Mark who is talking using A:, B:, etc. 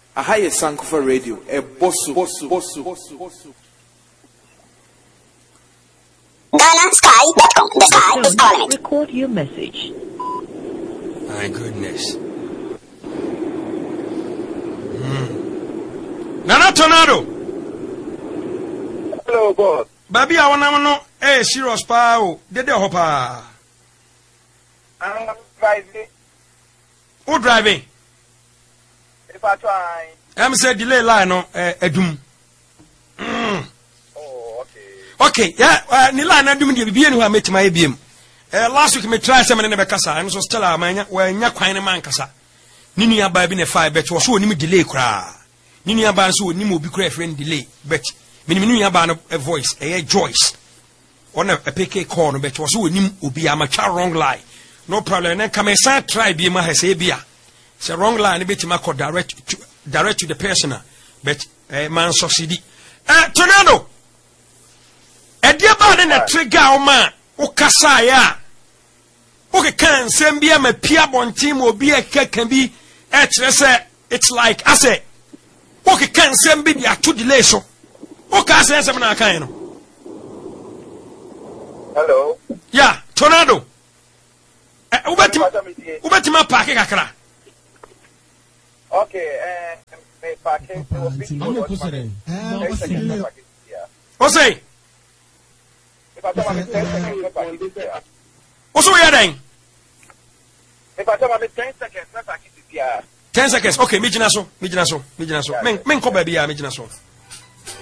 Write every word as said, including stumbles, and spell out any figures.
A: Aha ye Sankofa Radio. E bosu bosu bosu bosu.
B: Ghana Sky dot com. The sky is calling.
C: Record your message.
D: My goodness. Mm. Nana Tornado.
E: Hello, boss.
D: Baby, I want to know. Hey, serious pao. Dede hopa.
E: I'm driving.
D: Who driving?
E: If I try.
D: I'm say delay line no edum. Mm.
E: Oh, okay.
D: Okay, yeah, ni line edum dey bibie ni ho ametima ebiem. Eh last week me try say me ne be kasa, and so still amanya we nya kwan ne man kasa. Ni nua ba bi ne five bet wo so onim delay kra. Ni nua ba so onim obi kra friend delay bet. Me ni nua ba no a voice, eh Joyce. On a P K call no bet wo so onim obi amatwa wrong line. No problem. Then come and try be ma say bia. Say wrong line be ma call direct to, direct to the person. But eh man succeed. Eh Tornado. E dia ba na trigger o ma o kasa ya. O ke kan sem bia ma pia bontim obi e keka bi e kire say it's like I say. O ke kan sem bi dia to delay so. O ka say sem na kan no.
E: Hello.
D: Yeah, Tornado. Eh ubetima ubetima park kakra.
E: Okay, eh me parking to be.
D: O say
E: If I tell me ten seconds, parking here.
D: o so ya den.
E: If I tell me ten seconds, parking here.
D: ten seconds. Okay, me gina so, me gina so, me gina so. Men men ko ba bia me gina so.